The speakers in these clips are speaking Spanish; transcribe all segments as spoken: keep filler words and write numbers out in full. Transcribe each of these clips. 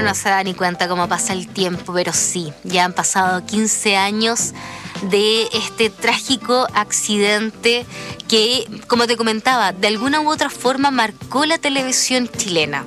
no se da ni cuenta cómo pasa el tiempo, pero sí, ya han pasado quince años de este trágico accidente que, como te comentaba, de alguna u otra forma marcó la televisión chilena.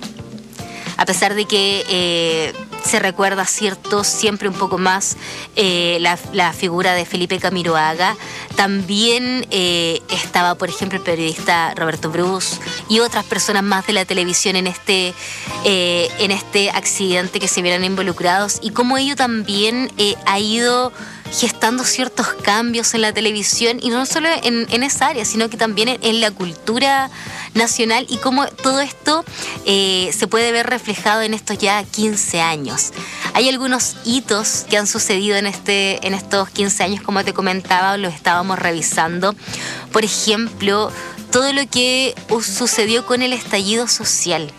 A pesar de que eh, se recuerda, cierto, siempre un poco más eh, la, la figura de Felipe Camiroaga, también eh, estaba, por ejemplo, el periodista Roberto Bruce y otras personas más de la televisión en este, eh, en este accidente que se vieron involucrados, y cómo ello también eh, ha ido gestando ciertos cambios en la televisión, y no solo en, en esa área, sino que también en, en la cultura nacional, y cómo todo esto eh, se puede ver reflejado en estos ya quince años. Hay algunos hitos que han sucedido en, este, en estos quince años, como te comentaba, los estábamos revisando. Por ejemplo, todo lo que sucedió con el estallido social.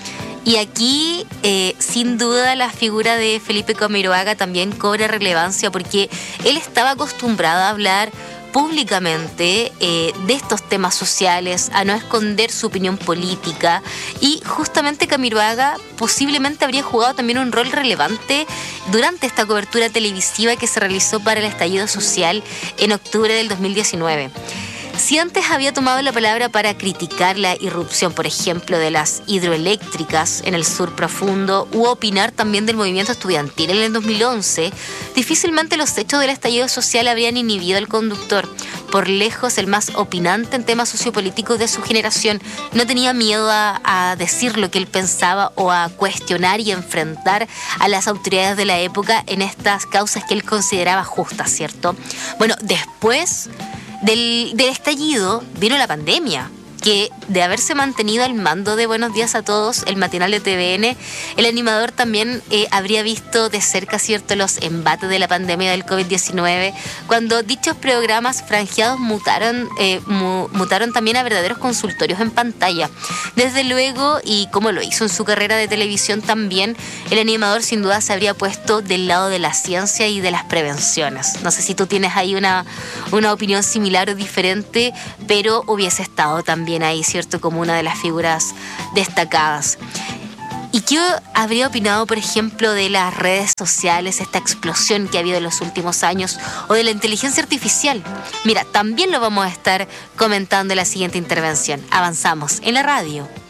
Y aquí, eh, sin duda, la figura de Felipe Camiroaga también cobra relevancia, porque él estaba acostumbrado a hablar públicamente eh, de estos temas sociales, a no esconder su opinión política, y justamente Camiroaga posiblemente habría jugado también un rol relevante durante esta cobertura televisiva que se realizó para el estallido social en octubre del dos mil diecinueve. Si antes había tomado la palabra para criticar la irrupción, por ejemplo, de las hidroeléctricas en el sur profundo, u opinar también del movimiento estudiantil en el dos mil once, difícilmente los hechos del estallido social habrían inhibido al conductor. Por lejos, el más opinante en temas sociopolíticos de su generación, no tenía miedo a, a decir lo que él pensaba o a cuestionar y enfrentar a las autoridades de la época en estas causas que él consideraba justas, ¿cierto? Bueno, después Del, del estallido vino la pandemia, que de haberse mantenido al mando de Buenos Días a Todos, el matinal de T V N, el animador también eh, habría visto de cerca, cierto, los embates de la pandemia del COVID diecinueve, cuando dichos programas franjeados mutaron, eh, mu, mutaron también a verdaderos consultorios en pantalla. Desde luego, y como lo hizo en su carrera de televisión también, el animador sin duda se habría puesto del lado de la ciencia y de las prevenciones. No sé si tú tienes ahí una, una opinión similar o diferente, pero hubiese estado también ahí, ¿cierto?, como una de las figuras destacadas. ¿Y qué habría opinado, por ejemplo, de las redes sociales, esta explosión que ha habido en los últimos años, o de la inteligencia artificial? Mira, también lo vamos a estar comentando en la siguiente intervención. Avanzamos en la radio.